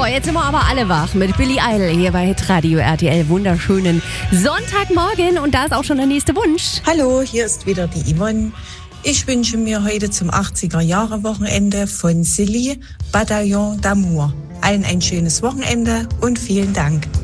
jetzt sind wir aber alle wach mit Billy Idol hier bei Hitradio RTL. Wunderschönen Sonntagmorgen und da ist auch schon der nächste Wunsch. Hallo, hier ist wieder die Yvonne. Ich wünsche mir heute zum 80er-Jahre-Wochenende von Silly Bataillon d'Amour allen ein schönes Wochenende und vielen Dank.